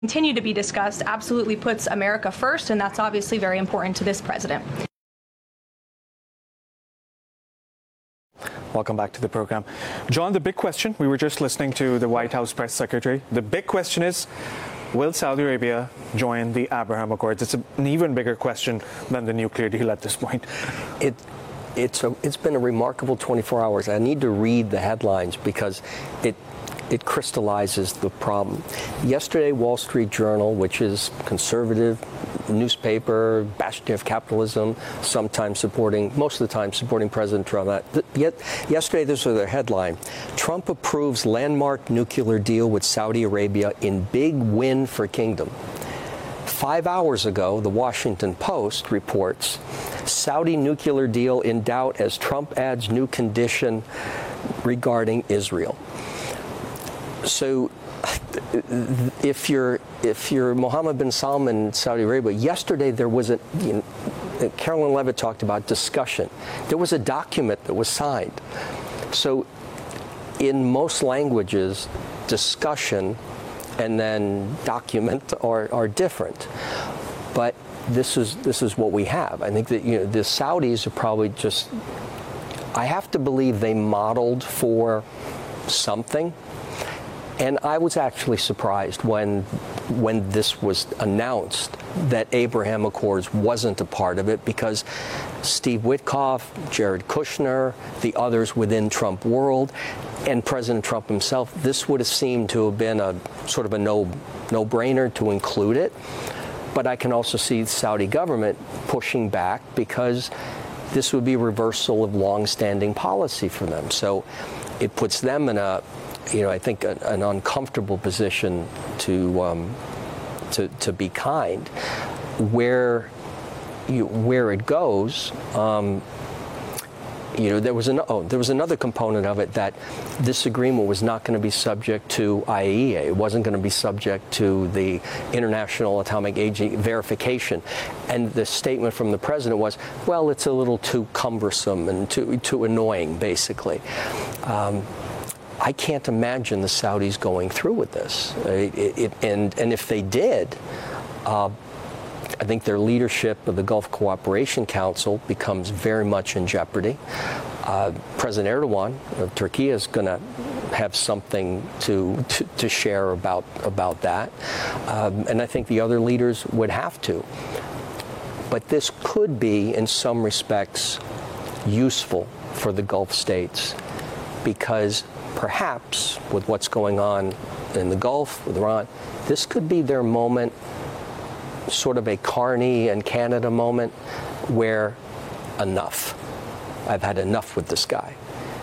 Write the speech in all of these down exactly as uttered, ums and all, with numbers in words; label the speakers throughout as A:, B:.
A: continue to be discussed absolutely puts America first, and that's obviously very important to this president.
B: Welcome back to the program. John, the big question, we were just listening to the White House press secretary. The big question is, will Saudi Arabia join the Abraham Accords? It's a, an even bigger question than the nuclear deal at this point.
C: It, it's, a, it's been a remarkable twenty-four hours. I need to read the headlines because it it crystallizes the problem. Yesterday, Wall Street Journal, which is conservative newspaper, bastion of capitalism, sometimes supporting, most of the time supporting President Trump. Yet, yesterday, this was their headline: Trump approves landmark nuclear deal with Saudi Arabia in big win for kingdom. Five hours ago, the Washington Post reports Saudi nuclear deal in doubt as Trump adds new condition regarding Israel. So if you're if you're Mohammed bin Salman in Saudi Arabia, yesterday there was a, you know, Carolyn Levitt talked about discussion. There was a document that was signed. So in most languages, discussion and then document are, are different. But this is this is what we have. I think that, you know, the Saudis are probably just, I have to believe they modeled for something. And I was actually surprised when when this was announced that Abraham Accords wasn't a part of it, because Steve Witkoff, Jared Kushner, the others within Trump world, and President Trump himself, this would have seemed to have been a sort of a no no-brainer to include it. But I can also see the Saudi government pushing back, because this would be a reversal of long-standing policy for them. So it puts them in a, you know, I think a, an uncomfortable position to um, to to be kind. Where you where it goes, um, you know, there was an oh, there was another component of it, that this agreement was not going to be subject to I A E A. It wasn't going to be subject to the International Atomic Energy verification. And the statement from the president was, well, it's a little too cumbersome and too too annoying, basically. Um, I can't imagine the Saudis going through with this. It, it, and, and if they did, uh, I think their leadership of the Gulf Cooperation Council becomes very much in jeopardy. Uh, President Erdogan of Turkey is going to have something to, to, to share about, about that. Um, and I think the other leaders would have to. But this could be, in some respects, useful for the Gulf states, because perhaps with what's going on in the Gulf with Iran, this could be their moment, sort of a Carney and Canada moment, where enough. I've had enough with this guy,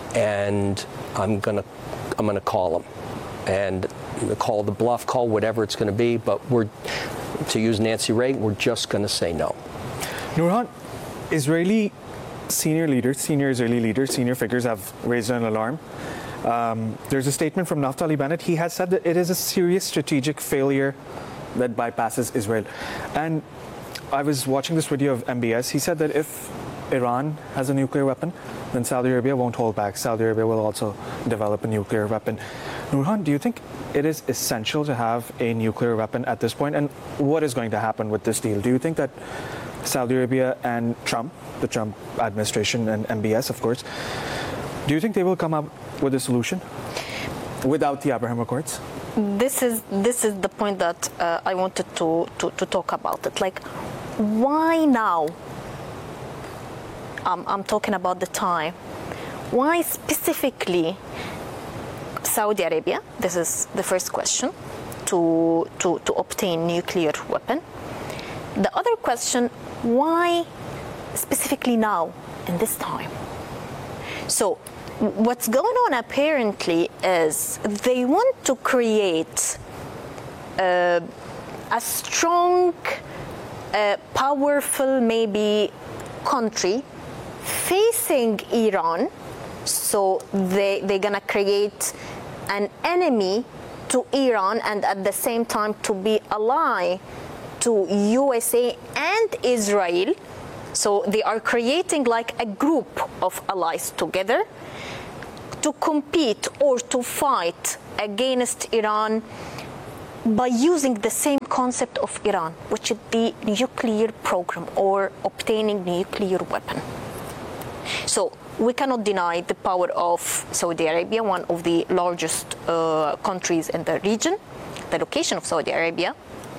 C: and I'm gonna I'm gonna call him, and call the bluff, call whatever it's going to be. But we're, to use Nancy Reagan, we're just going to say no.
B: Nurhan, Israeli senior leaders, senior Israeli leaders, senior figures have raised an alarm. Um, there's a statement from Naftali Bennett. He has said that it is a serious strategic failure that bypasses Israel. And I was watching this video of M B S. He said that if Iran has a nuclear weapon, then Saudi Arabia won't hold back. Saudi Arabia will also develop a nuclear weapon. Nurhan, do you think it is essential to have a nuclear weapon at this point? And what is going to happen with this deal? Do you think that Saudi Arabia and Trump, the Trump administration and M B S, of course, do you think they will come up with a solution without the Abraham Accords?
D: This is this is the point that uh, I wanted to, to, to talk about it. Like, why now? Um, I'm talking about the time. Why specifically Saudi Arabia? This is the first question, to, to, to obtain nuclear weapon. The other question, why specifically now, in this time? So what's going on apparently is they want to create uh, a strong, uh, powerful, maybe, country facing Iran. So they, they're going to create an enemy to Iran, and at the same time to be ally to U S A and Israel. So they are creating like a group of allies together to compete or to fight against Iran by using the same concept of Iran, which is the nuclear program or obtaining nuclear weapon. So we cannot deny the power of Saudi Arabia, one of the largest uh, countries in the region, the location of Saudi Arabia,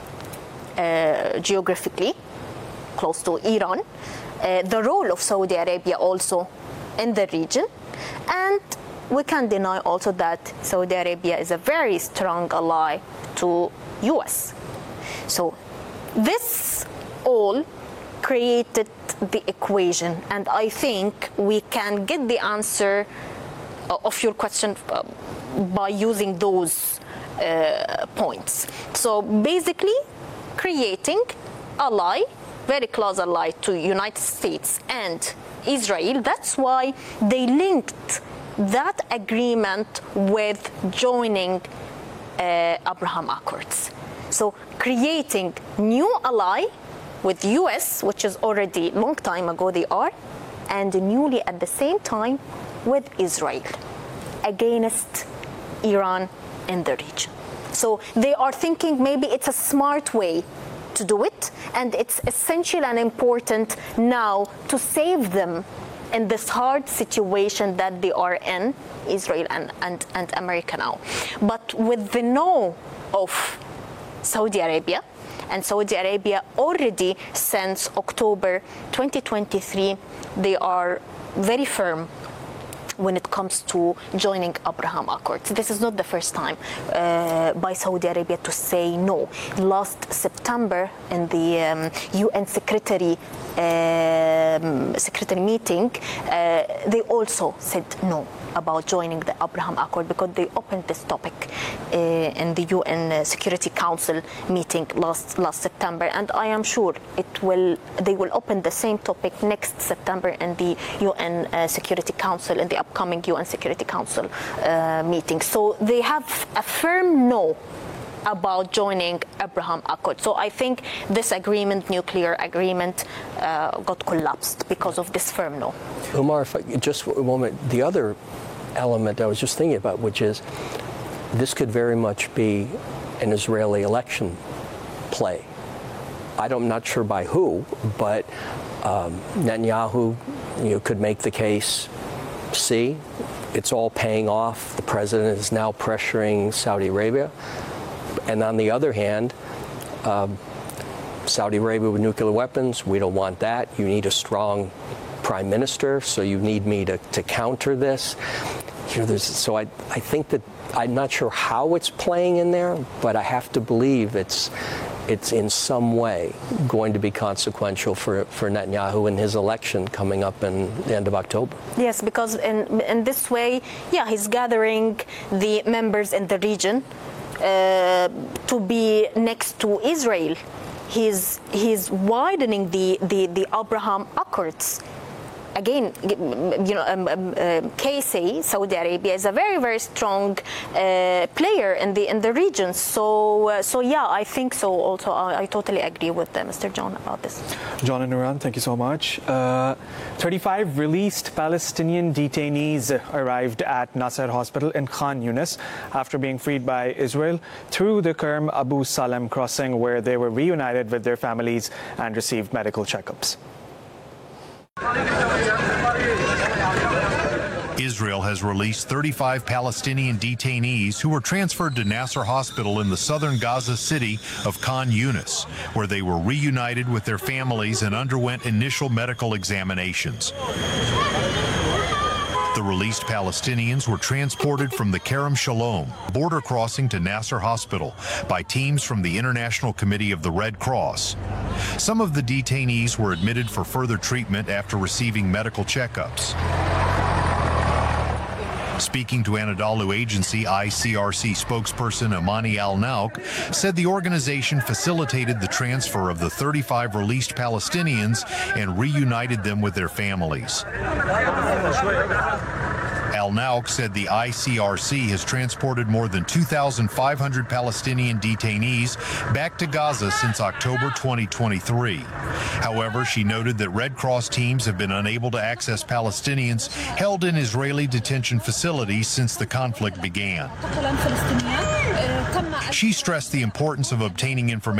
D: uh, geographically close to Iran, uh, the role of Saudi Arabia also in the region, and we can't deny also that Saudi Arabia is a very strong ally to U S. So this all created the equation, and I think we can get the answer of your question uh, by using those uh, points. So basically creating ally, very close ally to United States and Israel. That's why they linked that agreement with joining uh, Abraham Accords. So creating new ally with U S, which is already long time ago they are, and newly at the same time with Israel against Iran in the region. So they are thinking maybe it's a smart way to do it, and it's essential and important now to save them in this hard situation that they are in, Israel and, and, and America now. But with the no of Saudi Arabia, and Saudi Arabia already since October twenty twenty-three, they are very firm when it comes to joining Abraham Accords. This is not the first time uh, by Saudi Arabia to say no. Last September in the um, U N Secretary um, Secretary meeting, uh, they also said no about joining the Abraham Accord because they opened this topic uh, in the U N Security Council meeting last last September, and I am sure it will. They will open the same topic next September in the U N uh, Security Council in the upcoming U N Security Council uh, meeting. So they have a firm no about joining Abraham Accord. So I think this agreement, nuclear agreement, uh, got collapsed because of this firm no.
C: Umar, if I, just for a moment, the other element I was just thinking about, which is this could very much be an Israeli election play. I don't, I'm not sure by who, but um, Netanyahu, you know, could make the case, see, it's all paying off. The president is now pressuring Saudi Arabia. And on the other hand, um, Saudi Arabia with nuclear weapons, we don't want that. You need a strong prime minister, so you need me to, to counter this. You know, there's, so I, I think that I'm not sure how it's playing in there, but I have to believe it's it's in some way going to be consequential for, for Netanyahu in his election coming up in the end of October.
D: Yes, because in, in this way, yeah, he's gathering the members in the region uh, to be next to Israel. He's, he's widening the, the, the Abraham Accords. Again, you know, um, um, uh, K S A, Saudi Arabia, is a very, very strong uh, player in the in the region. So, uh, so yeah, I think so. Also, I, I totally agree with uh, Mister John about this.
B: John and Nuran, thank you so much. Uh, thirty-five released Palestinian detainees arrived at Nasser Hospital in Khan Yunis after being freed by Israel through the Kerm Abu Salem crossing, where they were reunited with their families and received medical checkups.
E: Israel has released thirty-five Palestinian detainees who were transferred to Nasser Hospital in the southern Gaza city of Khan Yunis, where they were reunited with their families and underwent initial medical examinations. The released Palestinians were transported from the Kerem Shalom border crossing to Nasser Hospital by teams from the International Committee of the Red Cross. Some of the detainees were admitted for further treatment after receiving medical checkups. Speaking to Anadolu Agency, I C R C spokesperson Amani Al-Nauk said the organization facilitated the transfer of the thirty-five released Palestinians and reunited them with their families. Al-Nauk said the I C R C has transported more than two thousand five hundred Palestinian detainees back to Gaza since October twenty twenty-three. However, she noted that Red Cross teams have been unable to access Palestinians held in Israeli detention facilities since the conflict began. She stressed the importance of obtaining information